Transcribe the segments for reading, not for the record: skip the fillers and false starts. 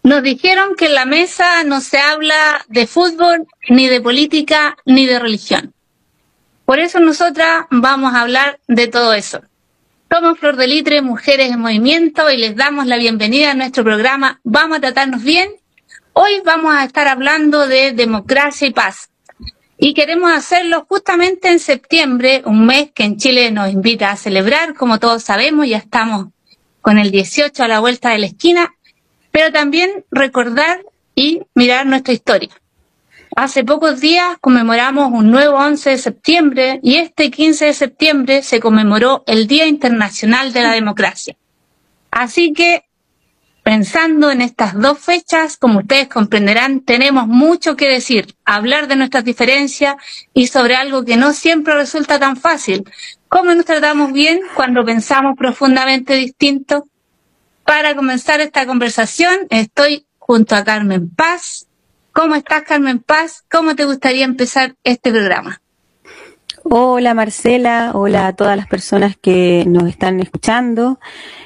Nos dijeron que en la mesa no se habla de fútbol, ni de política, ni de religión. Por eso nosotras vamos a hablar de todo eso. Somos Flor de Litre, Mujeres en Movimiento, y les damos la bienvenida a nuestro programa Vamos a Tratarnos Bien. Hoy vamos a estar hablando de democracia y paz. Y queremos hacerlo justamente en septiembre, un mes que en Chile nos invita a celebrar. Como todos sabemos, ya estamos con el 18 a la vuelta de la esquina, pero también recordar y mirar nuestra historia. Hace pocos días conmemoramos un nuevo 11 de septiembre y este 15 de septiembre se conmemoró el Día Internacional de la Democracia. Así que, pensando en estas dos fechas, como ustedes comprenderán, tenemos mucho que decir, hablar de nuestras diferencias y sobre algo que no siempre resulta tan fácil. ¿Cómo nos tratamos bien cuando pensamos profundamente distinto? Para comenzar esta conversación, estoy junto a Carmen Paz. ¿Cómo estás, Carmen Paz? ¿Cómo te gustaría empezar este programa? Hola, Marcela. Hola a todas las personas que nos están escuchando.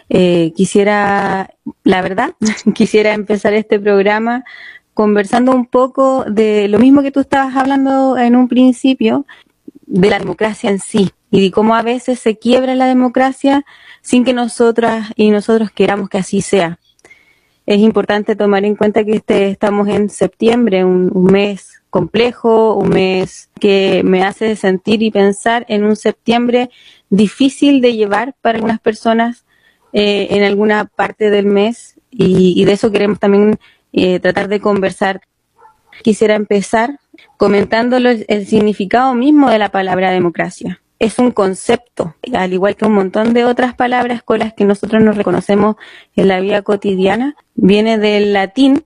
Quisiera empezar este programa conversando un poco de lo mismo que tú estabas hablando en un principio, de la democracia en sí, y de cómo a veces se quiebra la democracia sin que nosotras y nosotros queramos que así sea. Es importante tomar en cuenta que estamos en septiembre, un mes complejo, un mes que me hace sentir y pensar en un septiembre difícil de llevar para algunas personas en alguna parte del mes, y de eso queremos también tratar de conversar. Quisiera empezar comentándolo el significado mismo de la palabra democracia. Es un concepto, al igual que un montón de otras palabras con las que nosotros nos reconocemos en la vida cotidiana. Viene del latín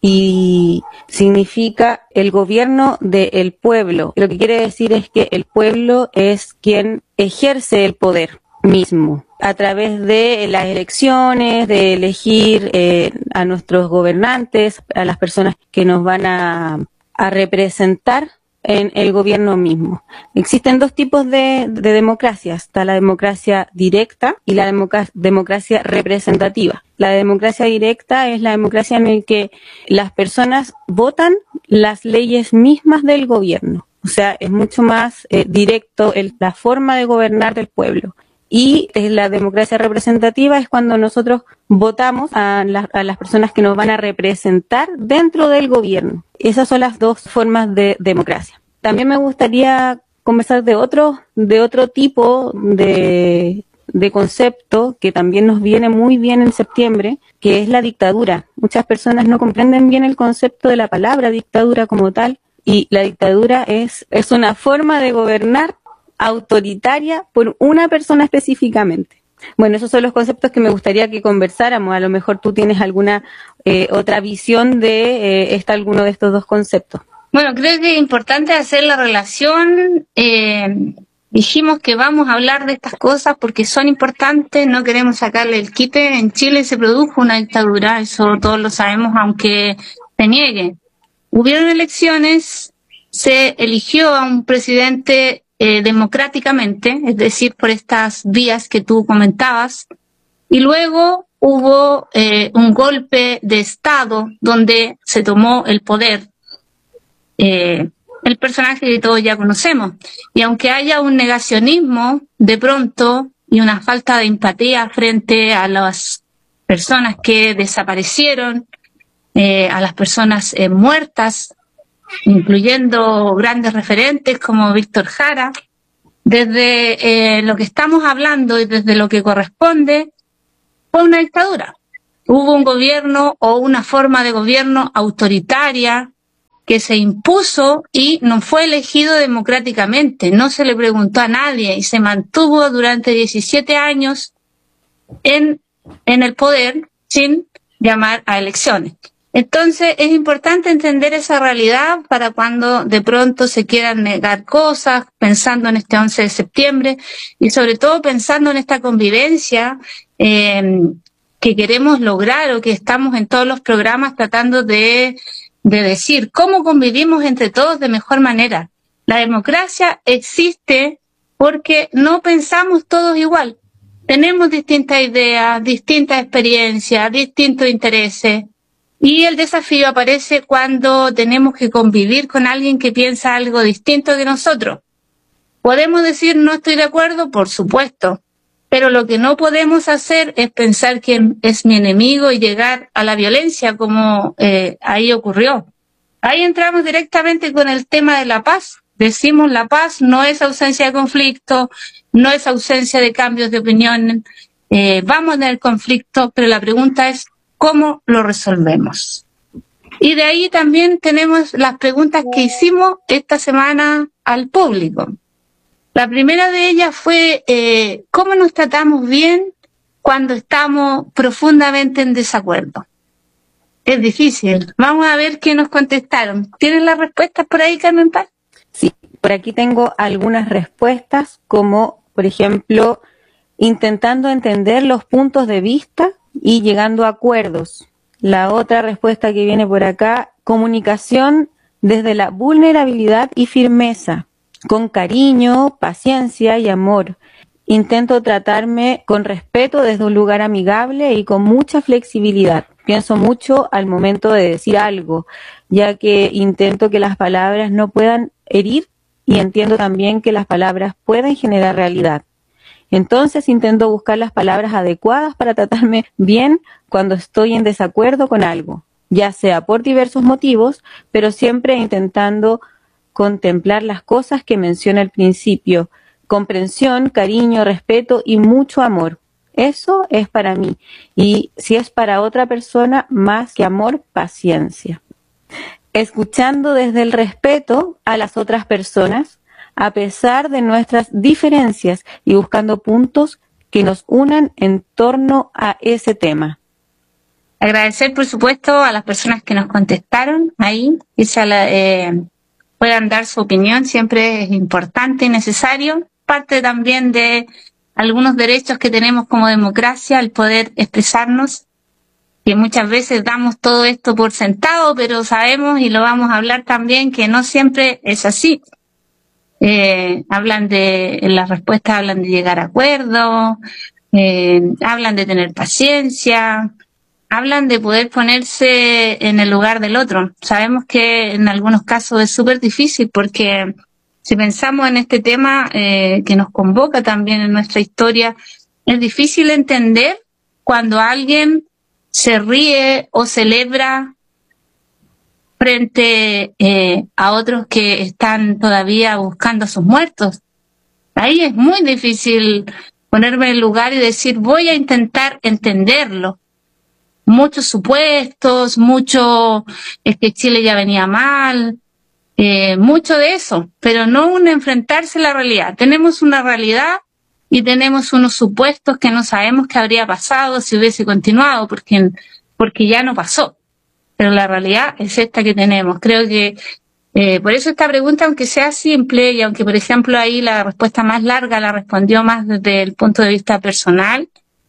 y significa el gobierno del pueblo. Lo que quiere decir es que el pueblo es quien ejerce el poder mismo a través de las elecciones, de elegir a nuestros gobernantes, a las personas que nos van a representar en el gobierno mismo. Existen dos tipos de democracias. Está la democracia directa y la democracia representativa. La democracia directa es la democracia en la que las personas votan las leyes mismas del gobierno. O sea, es mucho más directo la forma de gobernar del pueblo. Y la democracia representativa es cuando nosotros votamos a las personas que nos van a representar dentro del gobierno. Esas son las dos formas de democracia. También me gustaría conversar de otro tipo de concepto que también nos viene muy bien en septiembre, que es la dictadura. Muchas personas no comprenden bien el concepto de la palabra dictadura como tal, y la dictadura es una forma de gobernar autoritaria por una persona específicamente. Bueno, esos son los conceptos que me gustaría que conversáramos. A lo mejor tú tienes alguna otra visión de alguno de estos dos conceptos. Bueno, creo que es importante hacer la relación. Dijimos que vamos a hablar de estas cosas porque son importantes, no queremos sacarle el quite. En Chile se produjo una dictadura, eso todos lo sabemos, aunque se niegue. Hubieron elecciones, se eligió a un presidente democráticamente, es decir, por estas vías que tú comentabas, y luego hubo un golpe de Estado donde se tomó el poder, el personaje que todos ya conocemos. Y aunque haya un negacionismo de pronto y una falta de empatía frente a las personas que desaparecieron, a las personas muertas, incluyendo grandes referentes como Víctor Jara, desde lo que estamos hablando y desde lo que corresponde, fue una dictadura. Hubo un gobierno o una forma de gobierno autoritaria que se impuso y no fue elegido democráticamente, no se le preguntó a nadie y se mantuvo durante 17 años en el poder sin llamar a elecciones. Entonces es importante entender esa realidad para cuando de pronto se quieran negar cosas, pensando en este 11 de septiembre y sobre todo pensando en esta convivencia que queremos lograr o que estamos en todos los programas tratando de decir cómo convivimos entre todos de mejor manera. La democracia existe porque no pensamos todos igual. Tenemos distintas ideas, distintas experiencias, distintos intereses. Y el desafío aparece cuando tenemos que convivir con alguien que piensa algo distinto de nosotros. ¿Podemos decir no estoy de acuerdo? Por supuesto. Pero lo que no podemos hacer es pensar que es mi enemigo y llegar a la violencia como ahí ocurrió. Ahí entramos directamente con el tema de la paz. Decimos la paz no es ausencia de conflicto, no es ausencia de cambios de opinión. Vamos en el conflicto, pero la pregunta es ¿cómo lo resolvemos? Y de ahí también tenemos las preguntas que hicimos esta semana al público. La primera de ellas fue ¿cómo nos tratamos bien cuando estamos profundamente en desacuerdo? Es difícil. Vamos a ver qué nos contestaron. ¿Tienen las respuestas por ahí, Carmen Paz? Sí, por aquí tengo algunas respuestas, como por ejemplo, intentando entender los puntos de vista y llegando a acuerdos. La otra respuesta que viene por acá, comunicación desde la vulnerabilidad y firmeza, con cariño, paciencia y amor. Intento tratarme con respeto desde un lugar amigable y con mucha flexibilidad. Pienso mucho al momento de decir algo, ya que intento que las palabras no puedan herir y entiendo también que las palabras pueden generar realidad. Entonces intento buscar las palabras adecuadas para tratarme bien cuando estoy en desacuerdo con algo, ya sea por diversos motivos, pero siempre intentando contemplar las cosas que mencioné al principio: comprensión, cariño, respeto y mucho amor. Eso es para mí. Y si es para otra persona, más que amor, paciencia. Escuchando desde el respeto a las otras personas, a pesar de nuestras diferencias y buscando puntos que nos unan en torno a ese tema. Agradecer, por supuesto, a las personas que nos contestaron ahí y puedan dar su opinión. Siempre es importante y necesario. Parte también de algunos derechos que tenemos como democracia, el poder expresarnos, que muchas veces damos todo esto por sentado, pero sabemos, y lo vamos a hablar también, que no siempre es así. En las respuestas hablan de llegar a acuerdos, hablan de tener paciencia, hablan de poder ponerse en el lugar del otro. Sabemos que en algunos casos es súper difícil porque si pensamos en este tema que nos convoca también en nuestra historia, es difícil entender cuando alguien se ríe o celebra frente a otros que están todavía buscando a sus muertos. Ahí es muy difícil ponerme en el lugar y decir voy a intentar entenderlo. Muchos supuestos, es que Chile ya venía mal, mucho de eso, pero no un enfrentarse a la realidad. Tenemos una realidad y tenemos unos supuestos que no sabemos qué habría pasado si hubiese continuado, porque ya no pasó. Pero la realidad es esta que tenemos. Creo que por eso esta pregunta, aunque sea simple y aunque, por ejemplo, ahí la respuesta más larga la respondió más desde el punto de vista personal,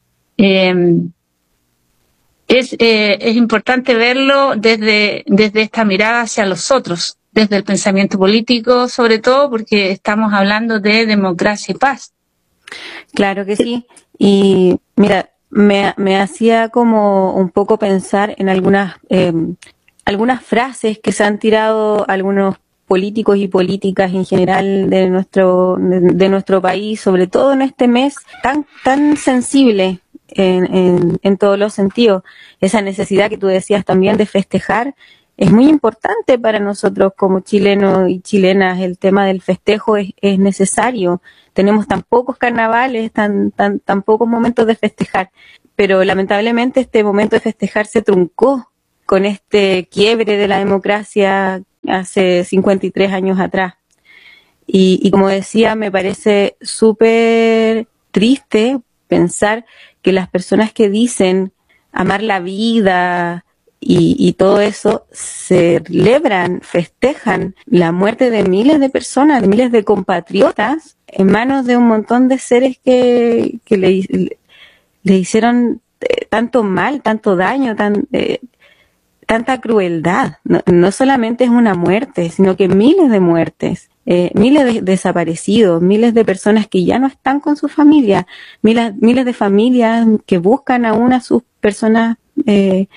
es importante verlo desde esta mirada hacia los otros, desde el pensamiento político, sobre todo porque estamos hablando de democracia y paz. Claro que sí. Y mira, me hacía como un poco pensar en algunas frases que se han tirado algunos políticos y políticas en general de nuestro país, sobre todo en este mes tan sensible en todos los sentidos. Esa necesidad que tú decías también de festejar es muy importante para nosotros como chilenos y chilenas. El tema del festejo es necesario. Tenemos tan pocos carnavales, tan pocos momentos de festejar, pero lamentablemente este momento de festejar se truncó con este quiebre de la democracia hace 53 años atrás. Y como decía, me parece súper triste pensar que las personas que dicen amar la vida y todo eso celebran, festejan la muerte de miles de personas, de miles de compatriotas en manos de un montón de seres que le hicieron tanto mal, tanto daño, tanta crueldad. No solamente es una muerte, sino que miles de muertes, miles de desaparecidos, miles de personas que ya no están con su familia, miles de familias que buscan aún a sus personas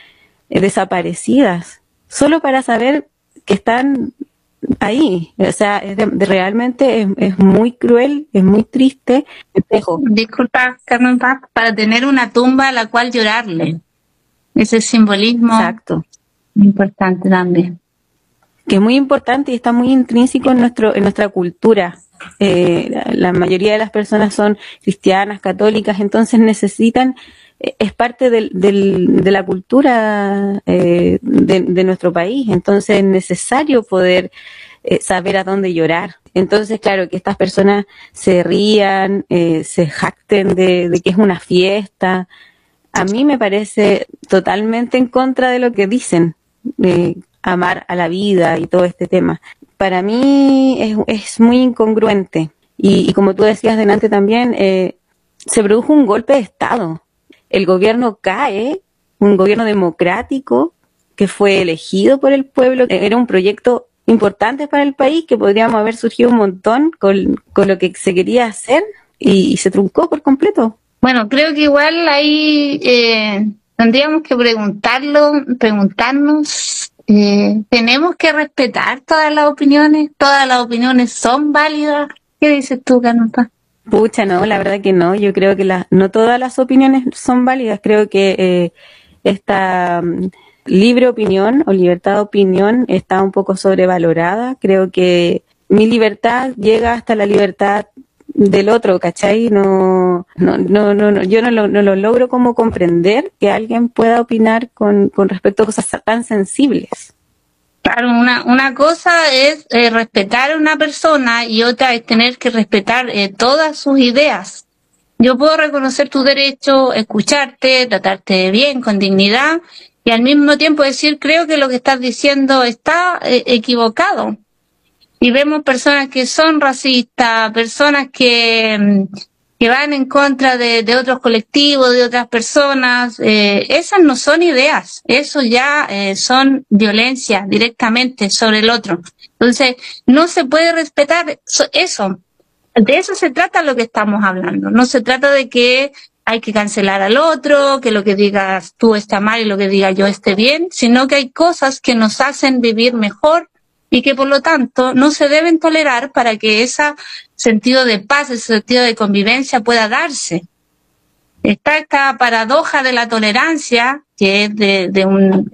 desaparecidas, solo para saber que están ahí. O sea, realmente es muy cruel, es muy triste. Disculpa, Carmen Paz, para tener una tumba a la cual llorarle. Ese simbolismo. Exacto. Importante también. Que es muy importante y está muy intrínseco en nuestra cultura. La mayoría de las personas son cristianas, católicas, entonces necesitan, es parte de la cultura de nuestro país, entonces es necesario poder saber a dónde llorar. Entonces, claro, que estas personas se rían, se jacten de que es una fiesta, a mí me parece totalmente en contra de lo que dicen, amar a la vida y todo este tema. Para mí es muy incongruente. Y como tú decías delante también, se produjo un golpe de Estado. El gobierno cae, un gobierno democrático que fue elegido por el pueblo. Era un proyecto importante para el país que podríamos haber surgido un montón con lo que se quería hacer y se truncó por completo. Bueno, creo que igual ahí tendríamos que preguntarnos, ¿tenemos que respetar todas las opiniones? ¿Todas las opiniones son válidas? ¿Qué dices tú, Carmen Paz? Pucha, no, la verdad que no. Yo creo que no todas las opiniones son válidas. Creo que esta libre opinión o libertad de opinión está un poco sobrevalorada. Creo que mi libertad llega hasta la libertad del otro, ¿cachai? No, yo no lo logro como comprender que alguien pueda opinar con respecto a cosas tan sensibles. Claro, una cosa es respetar a una persona y otra es tener que respetar todas sus ideas. Yo puedo reconocer tu derecho, escucharte, tratarte bien, con dignidad, y al mismo tiempo decir, creo que lo que estás diciendo está equivocado. Y vemos personas que son racistas, personas que van en contra de otros colectivos, de otras personas. Esas no son ideas, eso ya son violencia directamente sobre el otro. Entonces, no se puede respetar eso. De eso se trata lo que estamos hablando. No se trata de que hay que cancelar al otro, que lo que digas tú está mal y lo que diga yo esté bien, sino que hay cosas que nos hacen vivir mejor y que por lo tanto no se deben tolerar para que ese sentido de paz, ese sentido de convivencia pueda darse. Está esta paradoja de la tolerancia, que es de un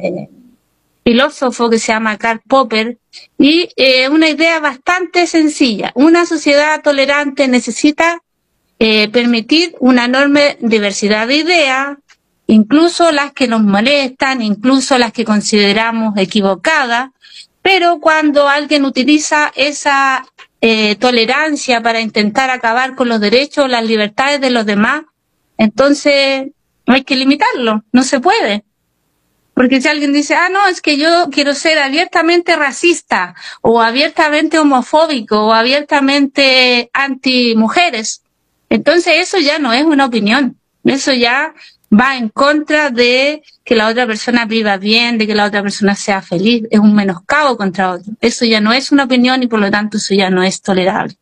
filósofo que se llama Karl Popper, y una idea bastante sencilla. Una sociedad tolerante necesita permitir una enorme diversidad de ideas, incluso las que nos molestan, incluso las que consideramos equivocadas, pero cuando alguien utiliza esa tolerancia para intentar acabar con los derechos o las libertades de los demás, entonces no hay que limitarlo, no se puede. Porque si alguien dice, no, es que yo quiero ser abiertamente racista, o abiertamente homofóbico, o abiertamente anti-mujeres, entonces eso ya no es una opinión, eso ya va en contra de que la otra persona viva bien, de que la otra persona sea feliz, es un menoscabo contra otro. Eso ya no es una opinión y por lo tanto eso ya no es tolerable.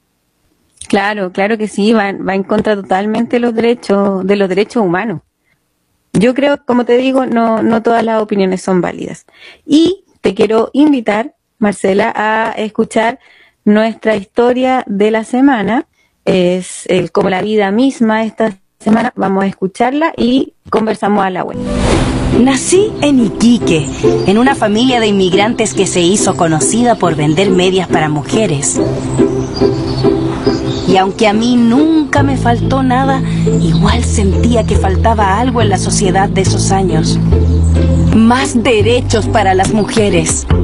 Claro que sí, va en contra totalmente de los derechos humanos. Yo creo, como te digo, no todas las opiniones son válidas. Y te quiero invitar, Marcela, a escuchar nuestra historia de la semana. Es como la vida misma esta semana. Vamos a escucharla y conversamos a la web. Nací en Iquique, en una familia de inmigrantes que se hizo conocida por vender medias para mujeres. Y aunque a mí nunca me faltó nada, igual sentía que faltaba algo en la sociedad de esos años. Más derechos para las mujeres.